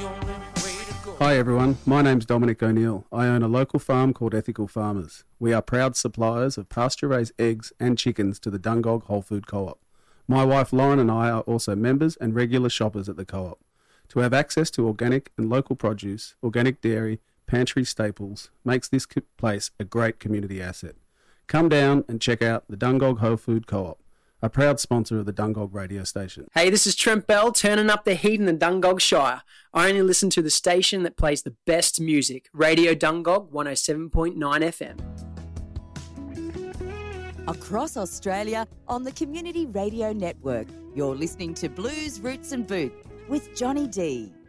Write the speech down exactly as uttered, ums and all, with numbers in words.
Hi everyone, my name's Dominic O'Neill. I own a local farm called Ethical Farmers. We are proud suppliers of pasture-raised eggs and chickens to the Dungog Whole Food Co-op. My wife Lauren and I are also members and regular shoppers at the co-op. To have access to organic and local produce, organic dairy, pantry staples makes this place a great community asset. Come down and check out the Dungog Whole Food Co-op, a proud sponsor of the Dungog radio station. Hey, this is Trent Bell, turning up the heat in the Dungog Shire. I only listen to the station that plays the best music, Radio Dungog one oh seven point nine F M. Across Australia on the Community Radio Network, you're listening to Blues, Roots and Boot with Johnny D.